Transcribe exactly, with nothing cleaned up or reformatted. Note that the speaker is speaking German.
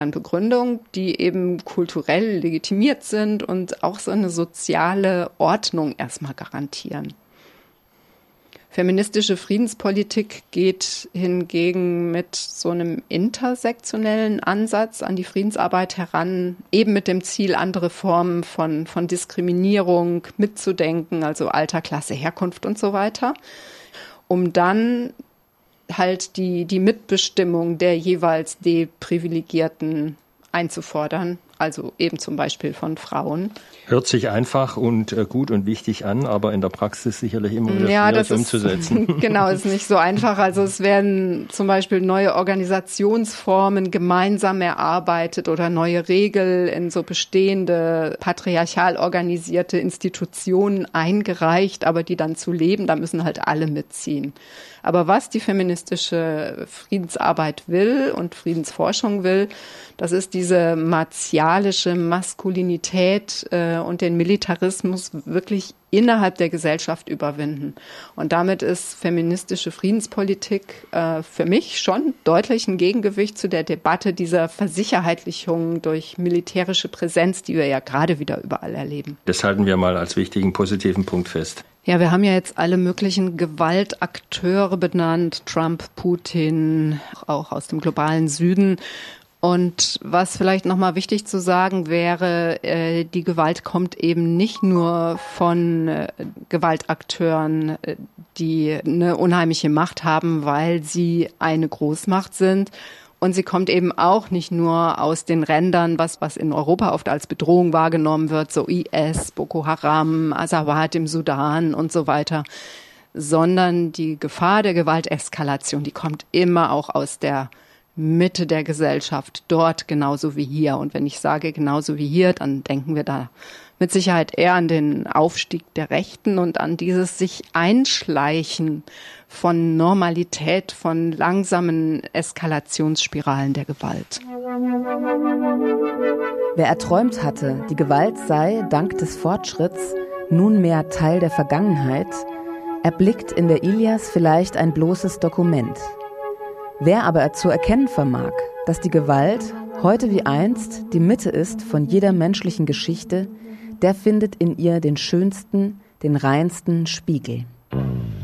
Begründung, die eben kulturell legitimiert sind und auch so eine soziale Ordnung erstmal garantieren. Feministische Friedenspolitik geht hingegen mit so einem intersektionellen Ansatz an die Friedensarbeit heran, eben mit dem Ziel, andere Formen von, von Diskriminierung mitzudenken, also Alter, Klasse, Herkunft und so weiter, um dann halt die, die Mitbestimmung der jeweils Deprivilegierten einzufordern, also eben zum Beispiel von Frauen. Hört sich einfach und äh, gut und wichtig an, aber in der Praxis sicherlich immer wieder ja, schwierig das ist, umzusetzen. Genau, ist nicht so einfach. Also es werden zum Beispiel neue Organisationsformen gemeinsam erarbeitet oder neue Regeln in so bestehende patriarchal organisierte Institutionen eingereicht, aber die dann zu leben, da müssen halt alle mitziehen. Aber was die feministische Friedensarbeit will und Friedensforschung will, das ist diese martialische Maskulinität äh, und den Militarismus wirklich innerhalb der Gesellschaft überwinden. Und damit ist feministische Friedenspolitik äh, für mich schon deutlich ein Gegengewicht zu der Debatte dieser Versicherheitlichung durch militärische Präsenz, die wir ja gerade wieder überall erleben. Das halten wir mal als wichtigen positiven Punkt fest. Ja, wir haben ja jetzt alle möglichen Gewaltakteure benannt, Trump, Putin, auch aus dem globalen Süden. Und was vielleicht nochmal wichtig zu sagen wäre, äh, die Gewalt kommt eben nicht nur von äh, Gewaltakteuren, äh, die eine unheimliche Macht haben, weil sie eine Großmacht sind. Und sie kommt eben auch nicht nur aus den Rändern, was, was in Europa oft als Bedrohung wahrgenommen wird, so I S, Boko Haram, Azawad im Sudan und so weiter, sondern die Gefahr der Gewalteskalation, die kommt immer auch aus der Mitte der Gesellschaft, dort genauso wie hier. Und wenn ich sage genauso wie hier, dann denken wir da mit Sicherheit eher an den Aufstieg der Rechten und an dieses sich Einschleichen von Normalität, von langsamen Eskalationsspiralen der Gewalt. Wer erträumt hatte, die Gewalt sei, dank des Fortschritts, nunmehr Teil der Vergangenheit, erblickt in der Ilias vielleicht ein bloßes Dokument. Wer aber zu erkennen vermag, dass die Gewalt heute wie einst die Mitte ist von jeder menschlichen Geschichte, der findet in ihr den schönsten, den reinsten Spiegel.